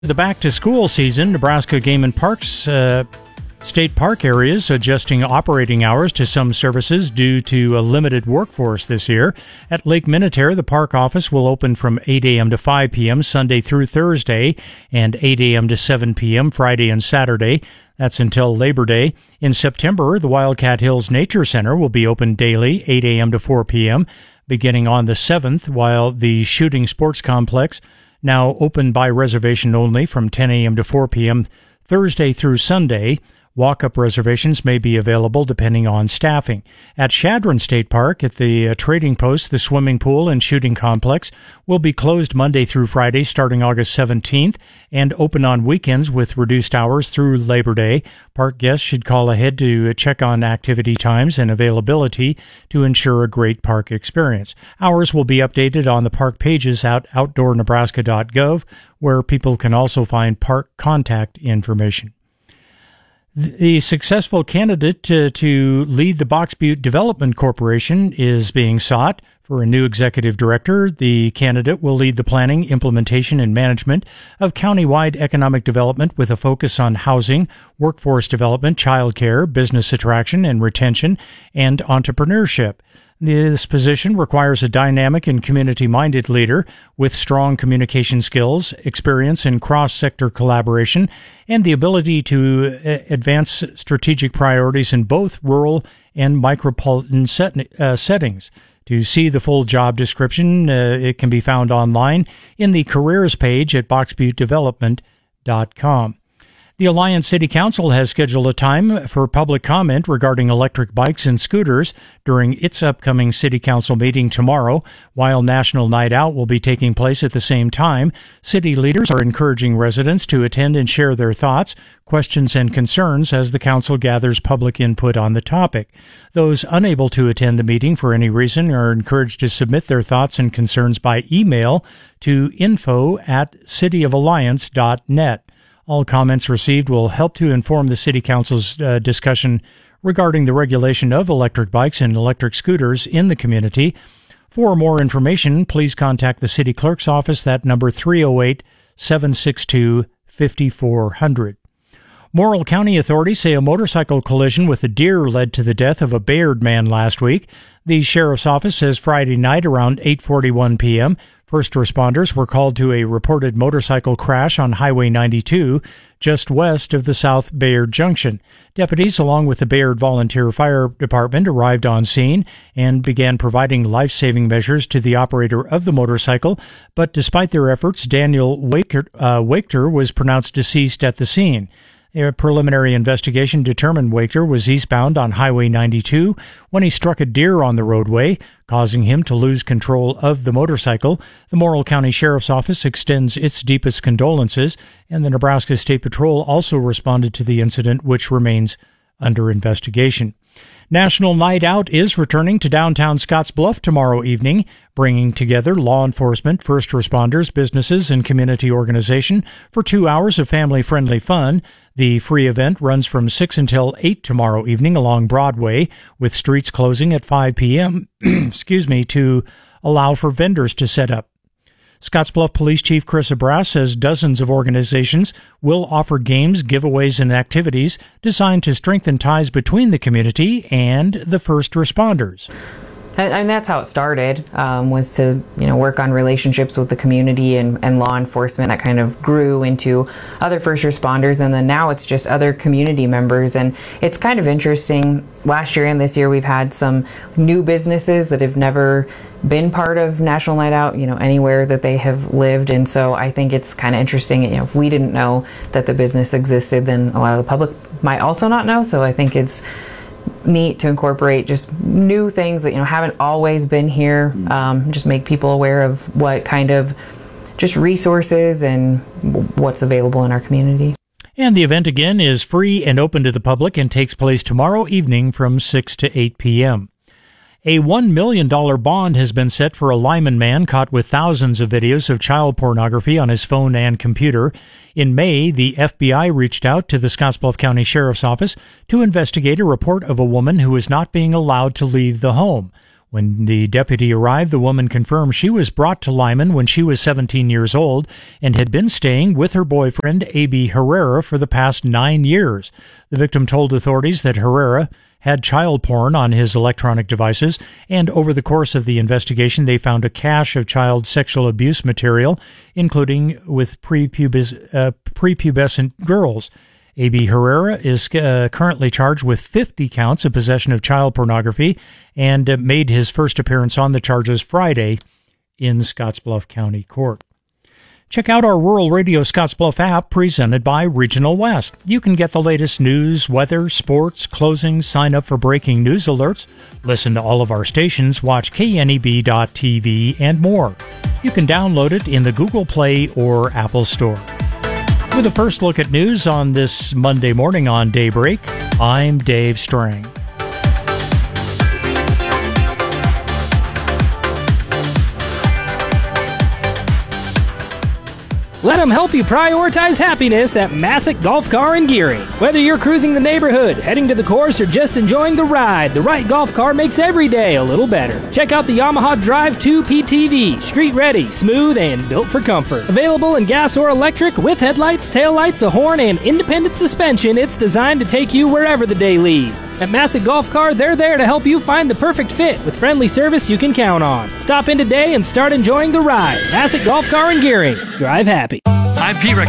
The back-to-school season, Nebraska Game and Parks state park areas adjusting operating hours to some services due to a limited workforce this year. At Lake Minnetonka, the park office will open from 8 a.m. to 5 p.m. Sunday through Thursday and 8 a.m. to 7 p.m. Friday and Saturday. That's until Labor Day. In September, the Wildcat Hills Nature Center will be open daily, 8 a.m. to 4 p.m., beginning on the 7th, while the Shooting Sports Complex, now open by reservation only from 10 a.m. to 4 p.m. Thursday through Sunday. Walk-up reservations may be available depending on staffing. At Chadron State Park, at the Trading Post, the swimming pool and shooting complex will be closed Monday through Friday starting August 17th and open on weekends with reduced hours through Labor Day. Park guests should call ahead to check on activity times and availability to ensure a great park experience. Hours will be updated on the park pages at outdoornebraska.gov, where people can also find park contact information. The successful candidate to lead the Box Butte Development Corporation is being sought for a new executive director. The candidate will lead the planning, implementation, and management of countywide economic development with a focus on housing, workforce development, childcare, business attraction and retention, and entrepreneurship. This position requires a dynamic and community-minded leader with strong communication skills, experience in cross-sector collaboration, and the ability to advance strategic priorities in both rural and micropolitan settings. To see the full job description, it can be found online in the careers page at boxbuttedevelopment.com. The Alliance City Council has scheduled a time for public comment regarding electric bikes and scooters during its upcoming City Council meeting tomorrow. While National Night Out will be taking place at the same time, city leaders are encouraging residents to attend and share their thoughts, questions, and concerns as the council gathers public input on the topic. Those unable to attend the meeting for any reason are encouraged to submit their thoughts and concerns by email to info@cityofalliance.net. All comments received will help to inform the City Council's discussion regarding the regulation of electric bikes and electric scooters in the community. For more information, please contact the City Clerk's office at number 308-762-5400. Morrill County authorities say a motorcycle collision with a deer led to the death of a Bayard man last week. The Sheriff's Office says Friday night around 8:41 p.m., first responders were called to a reported motorcycle crash on Highway 92, just west of the South Bayard Junction. Deputies, along with the Bayard Volunteer Fire Department, arrived on scene and began providing life-saving measures to the operator of the motorcycle. But despite their efforts, Daniel Wachter was pronounced deceased at the scene. A preliminary investigation determined Wachter was eastbound on Highway 92 when he struck a deer on the roadway, causing him to lose control of the motorcycle. The Morrill County Sheriff's Office extends its deepest condolences, and the Nebraska State Patrol also responded to the incident, which remains under investigation. National Night Out is returning to downtown Scottsbluff tomorrow evening, bringing together law enforcement, first responders, businesses, and community organization for 2 hours of family-friendly fun. The free event runs from 6 until 8 tomorrow evening along Broadway, with streets closing at 5 p.m. to allow for vendors to set up. Scottsbluff Police Chief Chris Abras says dozens of organizations will offer games, giveaways, and activities designed to strengthen ties between the community and the first responders. And that's how it started, was to work on relationships with the community and law enforcement. That kind of grew into other first responders, and then now it's just other community members. And it's kind of interesting. Last year and this year we've had some new businesses that have never been part of National Night Out, anywhere that they have lived. And so I think it's kind of interesting. If we didn't know that the business existed, then a lot of the public might also not know. So I think it's neat to incorporate just new things that haven't always been here, just make people aware of what kind of just resources and what's available in our community. And the event again is free and open to the public and takes place tomorrow evening from 6 to 8 p.m. A $1 million bond has been set for a Lyman man caught with thousands of videos of child pornography on his phone and computer. In May, the FBI reached out to the Scottsbluff County Sheriff's Office to investigate a report of a woman who was not being allowed to leave the home. When the deputy arrived, the woman confirmed she was brought to Lyman when she was 17 years old and had been staying with her boyfriend, A.B. Herrera, for the past 9 years. The victim told authorities that Herrera had child porn on his electronic devices, and over the course of the investigation, they found a cache of child sexual abuse material, including with prepubescent girls. A.B. Herrera is currently charged with 50 counts of possession of child pornography and made his first appearance on the charges Friday in Scottsbluff County Court. Check out our Rural Radio Scottsbluff app presented by Regional West. You can get the latest news, weather, sports, closings, sign up for breaking news alerts, listen to all of our stations, watch kneb.tv, and more. You can download it in the Google Play or Apple Store. With a first look at news on this Monday morning on Daybreak, I'm Dave Strang. Let them help you prioritize happiness at Massick Golf Car and Gearing. Whether you're cruising the neighborhood, heading to the course, or just enjoying the ride, the right golf car makes every day a little better. Check out the Yamaha Drive 2 PTV. Street ready, smooth, and built for comfort. Available in gas or electric with headlights, taillights, a horn, and independent suspension, it's designed to take you wherever the day leads. At Massick Golf Car, they're there to help you find the perfect fit with friendly service you can count on. Stop in today and start enjoying the ride. Massick Golf Car and Gearing. Drive happy. I'm Pete Rick.